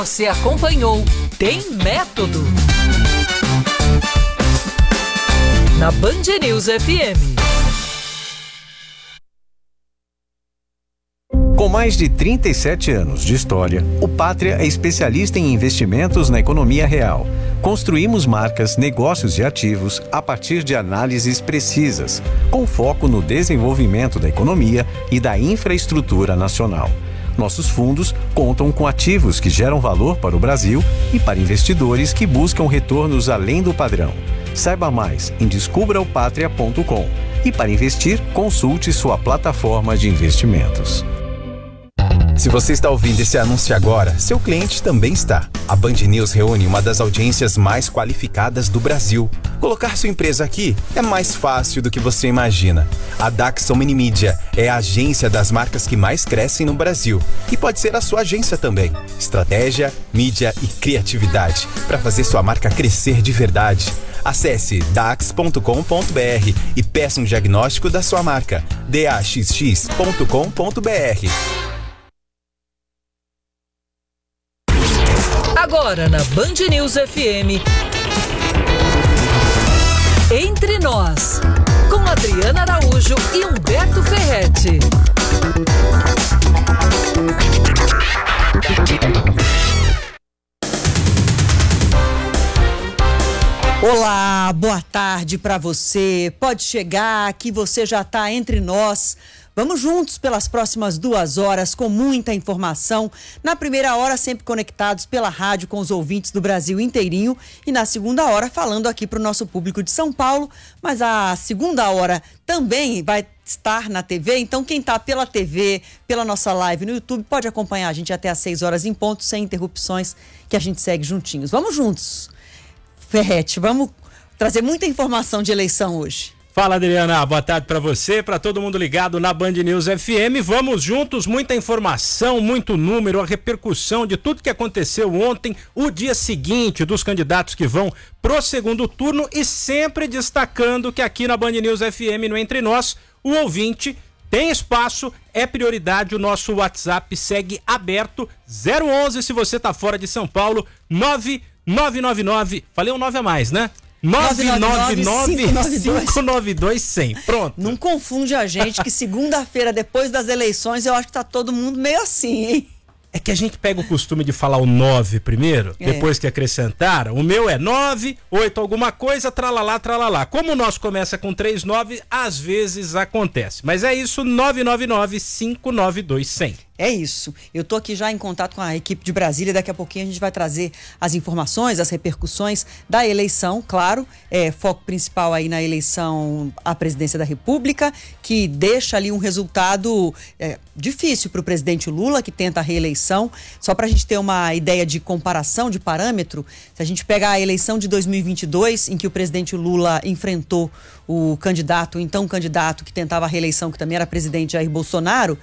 Você acompanhou Tem Método na Band News FM. Com mais de 37 anos de história, o Pátria é especialista em investimentos na economia real. Construímos marcas, negócios e ativos a partir de análises precisas, com foco no desenvolvimento da economia e da infraestrutura nacional. Nossos fundos contam com ativos que geram valor para o Brasil e para investidores que buscam retornos além do padrão. Saiba mais em descubraopatria.com e para investir, consulte sua plataforma de investimentos. Se você está ouvindo esse anúncio agora, seu cliente também está. A Band News reúne uma das audiências mais qualificadas do Brasil. Colocar sua empresa aqui é mais fácil do que você imagina. A Daxon Minimídia é a agência das marcas que mais crescem no Brasil. E pode ser a sua agência também. Estratégia, mídia e criatividade para fazer sua marca crescer de verdade. Acesse dax.com.br e peça um diagnóstico da sua marca. daxx.com.br. Agora na Band News FM, Entre Nós, com Adriana Araújo e Humberto Ferretti. Olá, boa tarde para você. Pode chegar que você já está entre nós. Vamos juntos pelas próximas 2 horas com muita informação. Na primeira hora, sempre conectados pela rádio com os ouvintes do Brasil inteirinho. E na segunda hora, falando aqui para o nosso público de São Paulo. Mas a segunda hora também vai estar na TV. Então, quem está pela TV, pela nossa live no YouTube, pode acompanhar a gente até às 6 horas em ponto, sem interrupções, que a gente segue juntinhos. Vamos juntos. Ferretti, vamos trazer muita informação de eleição hoje. Fala, Adriana, boa tarde para você, para todo mundo ligado na Band News FM. Vamos juntos, muita informação, muito número, a repercussão de tudo que aconteceu ontem, o dia seguinte dos candidatos que vão pro segundo turno e sempre destacando que aqui na Band News FM, no Entre Nós, o ouvinte tem espaço, é prioridade, o nosso WhatsApp segue aberto, 011 se você tá fora de São Paulo, 9999, falei um 9 a mais, né? 999-592-100. Pronto. Não confunde a gente que segunda-feira, depois das eleições, eu acho que tá todo mundo meio assim, hein? É que a gente pega o costume de falar o 9 primeiro, depois que acrescentaram. O meu é 9, 8 alguma coisa, tralalá, tralalá. Como o nosso começa com 39, às vezes acontece. Mas é isso, 999-592-100. É isso. Eu tô aqui já em contato com a equipe de Brasília. Daqui a pouquinho a gente vai trazer as informações, as repercussões da eleição, claro. Foco principal aí na eleição à presidência da República, que deixa ali um resultado difícil para o presidente Lula, que tenta a reeleição. Só para a gente ter uma ideia de comparação, de parâmetro, se a gente pegar a eleição de 2022, em que o presidente Lula enfrentou o então candidato que tentava a reeleição, que também era presidente Jair Bolsonaro,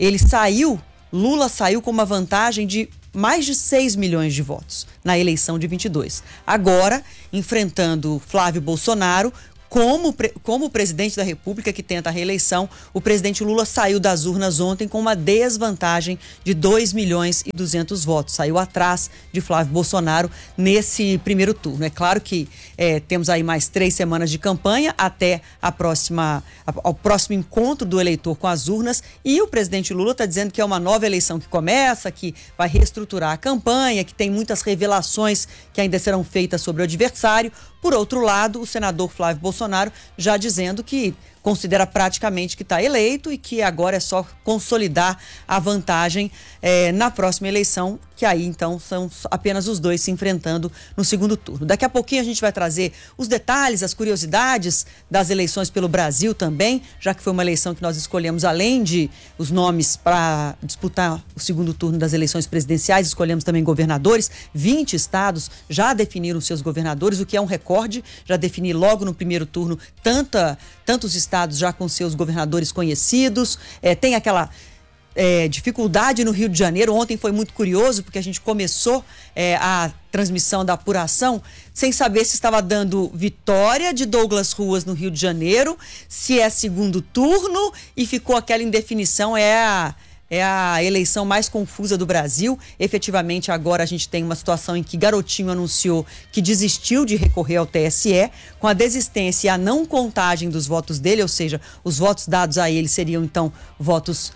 Lula saiu com uma vantagem de mais de 6 milhões de votos na eleição de 22. Agora, enfrentando Flávio Bolsonaro, como presidente da República que tenta a reeleição, o presidente Lula saiu das urnas ontem com uma desvantagem de 2 milhões e 200 votos. Saiu atrás de Flávio Bolsonaro nesse primeiro turno. É claro que temos aí mais 3 semanas de campanha até ao próximo encontro do eleitor com as urnas, e o presidente Lula está dizendo que é uma nova eleição que começa, que vai reestruturar a campanha, que tem muitas revelações que ainda serão feitas sobre o adversário. Por outro lado, o senador Flávio Bolsonaro já dizendo que considera praticamente que está eleito e que agora é só consolidar a vantagem na próxima eleição, que aí então são apenas os dois se enfrentando no segundo turno. Daqui a pouquinho a gente vai trazer os detalhes, as curiosidades das eleições pelo Brasil também, já que foi uma eleição que nós escolhemos, além de os nomes para disputar o segundo turno das eleições presidenciais, escolhemos também governadores. 20 estados já definiram seus governadores, o que é um recorde, já definir logo no primeiro turno tantos estados já com seus governadores conhecidos. Tem aquela dificuldade no Rio de Janeiro. Ontem foi muito curioso, porque a gente começou a transmissão da apuração sem saber se estava dando vitória de Douglas Ruas no Rio de Janeiro, se é segundo turno, e ficou aquela indefinição, É a eleição mais confusa do Brasil. Efetivamente, agora a gente tem uma situação em que Garotinho anunciou que desistiu de recorrer ao TSE, com a desistência e a não contagem dos votos dele, ou seja, os votos dados a ele seriam, então, votos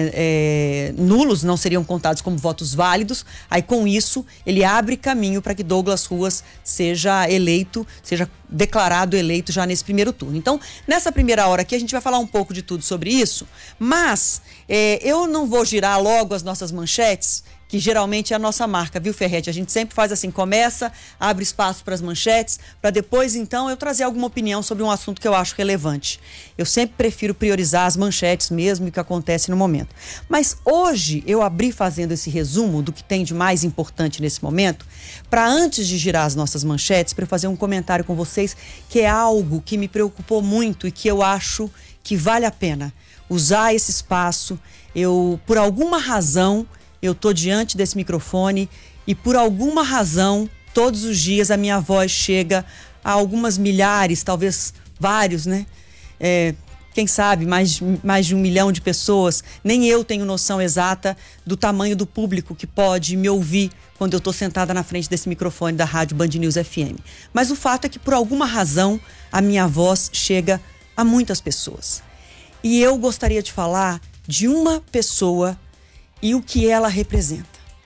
nulos, não seriam contados como votos válidos. Aí, com isso, ele abre caminho para que Douglas Ruas seja eleito, seja declarado eleito já nesse primeiro turno. Então, nessa primeira hora aqui, a gente vai falar um pouco de tudo sobre isso, mas eu não vou girar logo as nossas manchetes, que geralmente é a nossa marca, viu, Ferretti? A gente sempre faz assim, começa, abre espaço para as manchetes, para depois, então, eu trazer alguma opinião sobre um assunto que eu acho relevante. Eu sempre prefiro priorizar as manchetes mesmo e o que acontece no momento. Mas hoje eu abri fazendo esse resumo do que tem de mais importante nesse momento, para antes de girar as nossas manchetes, para eu fazer um comentário com vocês, que é algo que me preocupou muito e que eu acho que vale a pena usar esse espaço. Por alguma razão, eu estou diante desse microfone e por alguma razão, todos os dias a minha voz chega a algumas milhares, talvez vários, né? Quem sabe, mais de 1 milhão de pessoas. Nem eu tenho noção exata do tamanho do público que pode me ouvir quando eu estou sentada na frente desse microfone da Rádio Band News FM. Mas o fato é que por alguma razão a minha voz chega a muitas pessoas. E eu gostaria de falar de uma pessoa e o que ela representa.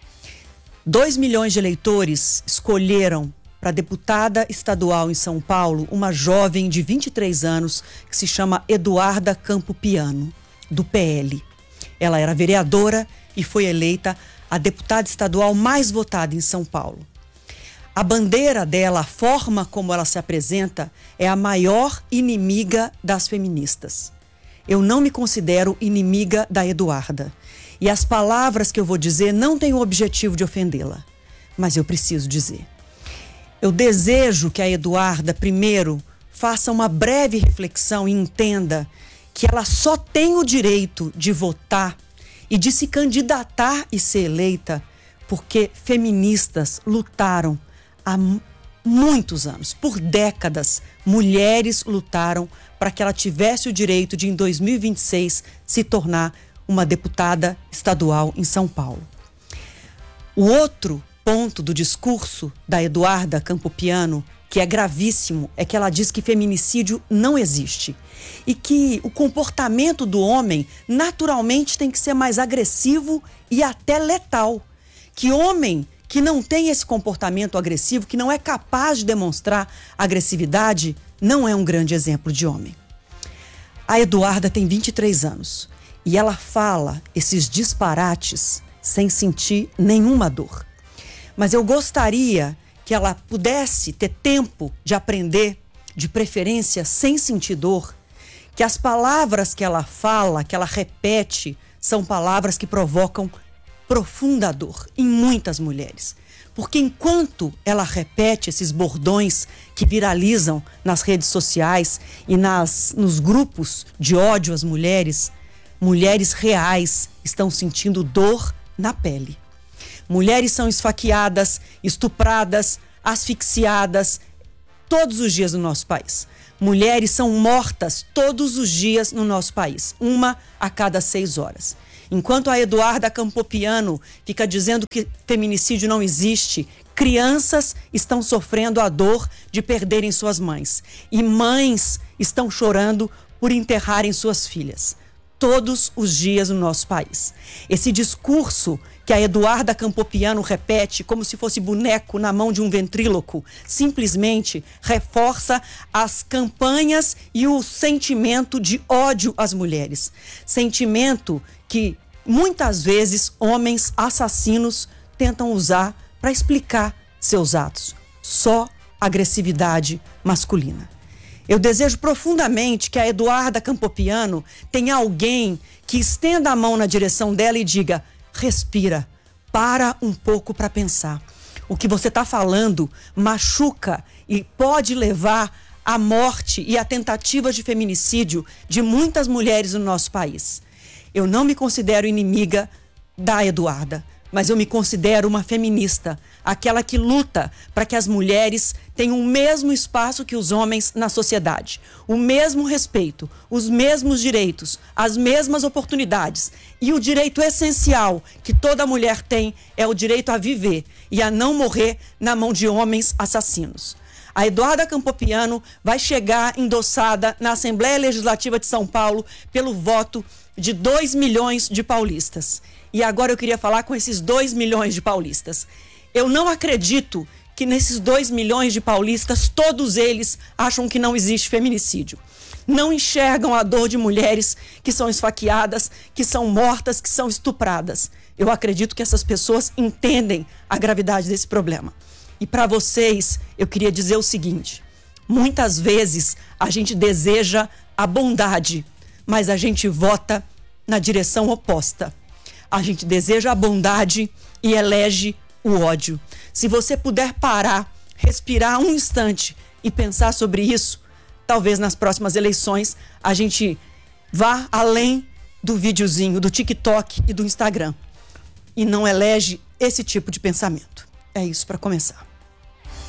2 milhões de eleitores escolheram para deputada estadual em São Paulo uma jovem de 23 anos que se chama Eduarda Campopiano, do PL. Ela era vereadora e foi eleita a deputada estadual mais votada em São Paulo. A bandeira dela, a forma como ela se apresenta, é a maior inimiga das feministas. Eu não me considero inimiga da Eduarda. E as palavras que eu vou dizer não têm o objetivo de ofendê-la, mas eu preciso dizer. Eu desejo que a Eduarda, primeiro, faça uma breve reflexão e entenda que ela só tem o direito de votar e de se candidatar e ser eleita porque feministas lutaram há muitos anos, por décadas, mulheres lutaram para que ela tivesse o direito de, em 2026, se tornar uma deputada estadual em São Paulo. O outro ponto do discurso da Eduarda Campopiano, que é gravíssimo, é que ela diz que feminicídio não existe e que o comportamento do homem naturalmente tem que ser mais agressivo e até letal. Que homem que não tem esse comportamento agressivo, que não é capaz de demonstrar agressividade, não é um grande exemplo de homem. A Eduarda tem 23 anos. E ela fala esses disparates sem sentir nenhuma dor. Mas eu gostaria que ela pudesse ter tempo de aprender, de preferência sem sentir dor, que as palavras que ela fala, que ela repete, são palavras que provocam profunda dor em muitas mulheres. Porque enquanto ela repete esses bordões que viralizam nas redes sociais e nos grupos de ódio às mulheres, mulheres reais estão sentindo dor na pele. Mulheres são esfaqueadas, estupradas, asfixiadas todos os dias no nosso país. Mulheres são mortas todos os dias no nosso país, 1 a cada 6 horas. Enquanto a Eduarda Campopiano fica dizendo que feminicídio não existe, crianças estão sofrendo a dor de perderem suas mães. E mães estão chorando por enterrarem suas filhas. Todos os dias no nosso país. Esse discurso que a Eduarda Campopiano repete como se fosse boneco na mão de um ventríloco, simplesmente reforça as campanhas e o sentimento de ódio às mulheres. Sentimento que muitas vezes homens assassinos tentam usar para explicar seus atos. Só agressividade masculina. Eu desejo profundamente que a Eduarda Campopiano tenha alguém que estenda a mão na direção dela e diga: respira, para um pouco para pensar. O que você está falando machuca e pode levar à morte e à tentativa de feminicídio de muitas mulheres no nosso país. Eu não me considero inimiga da Eduarda, mas eu me considero uma feminista, aquela que luta para que as mulheres tenham o mesmo espaço que os homens na sociedade, o mesmo respeito, os mesmos direitos, as mesmas oportunidades. E o direito essencial que toda mulher tem é o direito a viver e a não morrer na mão de homens assassinos. A Eduarda Campopiano vai chegar endossada na Assembleia Legislativa de São Paulo pelo voto de 2 milhões de paulistas. E agora eu queria falar com esses 2 milhões de paulistas. Eu não acredito que nesses 2 milhões de paulistas, todos eles acham que não existe feminicídio. Não enxergam a dor de mulheres que são esfaqueadas, que são mortas, que são estupradas. Eu acredito que essas pessoas entendem a gravidade desse problema. E para vocês, eu queria dizer o seguinte: muitas vezes a gente deseja a bondade, mas a gente vota na direção oposta. A gente deseja a bondade e elege o ódio. Se você puder parar, respirar um instante e pensar sobre isso, talvez nas próximas eleições a gente vá além do videozinho, do TikTok e do Instagram. E não elege esse tipo de pensamento. É isso para começar.